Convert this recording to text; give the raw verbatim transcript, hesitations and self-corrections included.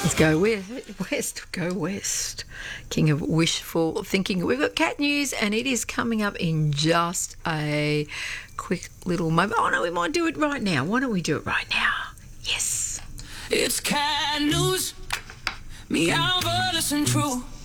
Let's go west, west, go west. King of wishful thinking. We've got cat news and it is coming up in just a quick little moment. Oh no, we might do it right now. Why don't we do it right now? Yes. It's cat news. Meow, but listen true.